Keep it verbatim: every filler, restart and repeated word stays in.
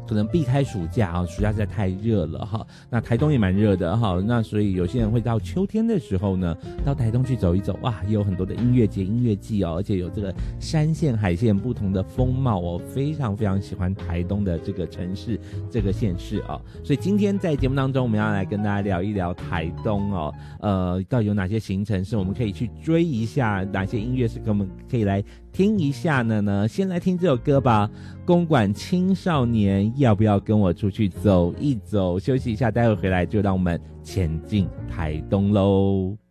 可能避开暑假啊，暑假实在太热了哈。那台东也蛮热的哈，那所以有些人会到秋天的时候呢，到台东去走一走，哇，也有很多的音乐节、音乐季哦，而且有这个山线、海线不同的风貌哦，非常非常喜欢台东的这个城市、这个县市哦。所以今天在节目当中，我们要来跟大家聊一聊台东哦，呃，到底有哪些行程是我们可以去追一下，哪些音乐是我们可以来听一下呢？呢，先来听这首歌吧。公馆青少年，要不要跟我出去走一走？休息一下，待会回来就让我们前进台东喽。